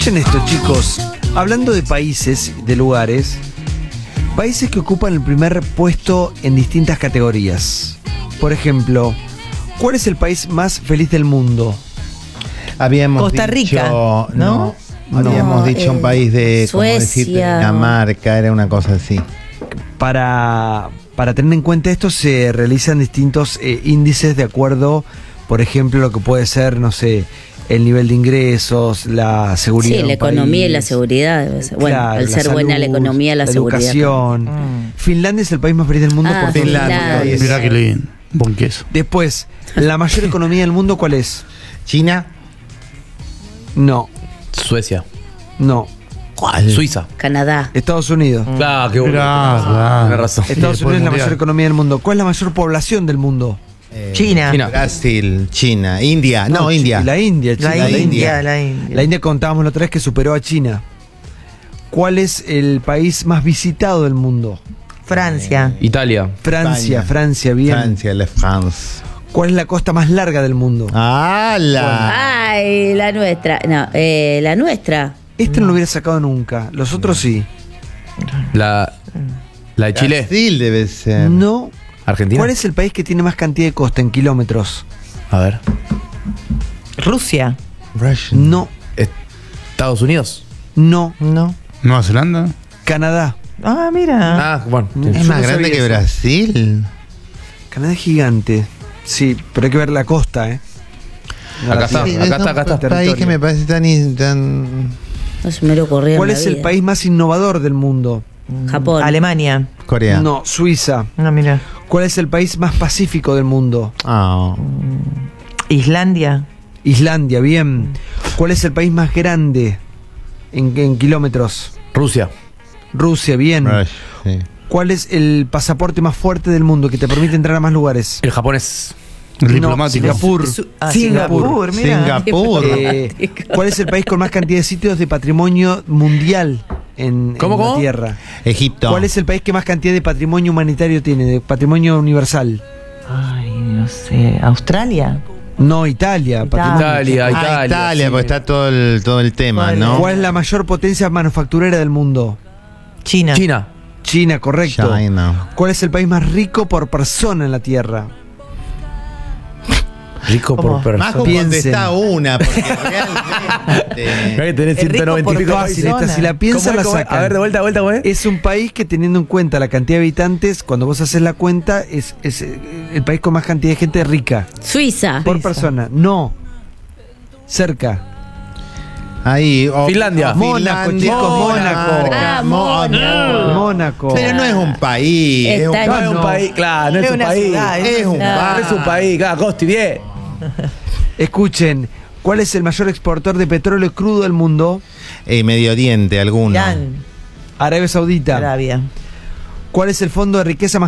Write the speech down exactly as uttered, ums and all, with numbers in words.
Escuchen esto, chicos. Hablando de países, de lugares, países que ocupan el primer puesto en distintas categorías. Por ejemplo, ¿cuál es el país más feliz del mundo? Habíamos Costa Rica, dicho, ¿no? no, habíamos No, dicho eh, un país de, como Suecia. decir, Dinamarca, era una cosa así. Para, para tener en cuenta esto se realizan distintos eh, índices de acuerdo, por ejemplo, lo que puede ser, no sé, el nivel de ingresos, la seguridad. Sí, de la un economía país. y la seguridad. Debe ser. Bueno, Claro, al la ser buena la salud, economía, la, la seguridad. educación. Mm. Finlandia es el país más feliz del mundo Ah, por Finlandia, Finlandia. ahí Mirá que lindo. Buen queso. Después, ¿la mayor economía del mundo cuál es? China, No, Suecia. no. ¿cuál? Suiza. Canadá. Estados Unidos. Claro, qué bueno. Mirá, claro. Tenés razón. Estados Sí, Unidos es la mundial. mayor economía del mundo. ¿Cuál es la mayor población del mundo? Eh, China. China. Brasil, China, India, no, Chi- India. La India, La, China, La India, India. la India. La India contábamos la otra vez que superó a China. ¿Cuál es el país más visitado del mundo? Francia. Italia. Francia, España. Francia, bien. Francia, la France. ¿Cuál es la costa más larga del mundo? ¡Hala! Ay, la nuestra. No, eh, la nuestra. Este no lo hubiera sacado nunca. Los otros sí. La, la de Chile. Brasil debe ser. No. Argentina. ¿Cuál es el país que tiene más cantidad de costa en kilómetros? A ver. Rusia. Russian. No, Estados Unidos. no. No. Nueva Zelanda. Canadá. Ah, mira. Ah, bueno. Yo ¿Es no más grande sabía que eso. Brasil? Canadá es gigante. Sí, pero hay que ver la costa, ¿eh? No Acá la está, tierra. Sí, acá es está, un acá está. país Territorio. que me parece tan... in- tan... No se me lo ocurrió. ¿Cuál en la es el vida. país más innovador del mundo? Japón. Alemania. Corea. No, Suiza. No, mira. ¿Cuál es el país más pacífico del mundo? Ah. Islandia. Islandia, bien. ¿Cuál es el país más grande en, en kilómetros? Rusia. Rusia, bien. Rush, sí. ¿Cuál es el pasaporte más fuerte del mundo que te permite entrar a más lugares? El japonés. El No, diplomático. Singapur. Su- ah, Singapur. Singapur, mira. Singapur. Eh, ¿Cuál es el país con más cantidad de sitios de patrimonio mundial en, ¿Cómo, en la cómo? Tierra? Egipto. ¿Cuál es el país que más cantidad de patrimonio humanitario tiene, de patrimonio universal? Ay, no sé. Australia. No, Italia. Italia. patrimonio. Italia, Ah, Italia. Italia, sí. porque está todo el, todo el tema, Vale. ¿no? ¿Cuál es la mayor potencia manufacturera del mundo? China. China. China, correcto. China. ¿Cuál es el país más rico por persona en la Tierra? Rico ¿Cómo? por persona. Majo Piensen. contesta una, porque realmente... Hay que tener Es rico ciento noventa y por pico Fácil, países. esta, si la piensan la ¿Cómo es? sacan. A ver, de vuelta, de vuelta, güey. Es un país que, teniendo en cuenta la cantidad de habitantes, cuando vos haces la cuenta, es, es eh, el país con más cantidad de gente rica. Suiza. Por Suiza. persona. No. Cerca. Ahí, o- Finlandia. o Mónaco, chicos, Mónaco. Ah, Mónaco. Mónaco. Pero no es un país. Es un, Está No en- es un no. país, claro, no es, Es un una país. ciudad, es es un una No es un país, claro, Costi, bien. Escuchen, ¿cuál es el mayor exportador de petróleo crudo del mundo? eh, Medio Oriente, alguno. Irán. Arabia Saudita. Arabia. ¿Cuál es el fondo de riqueza más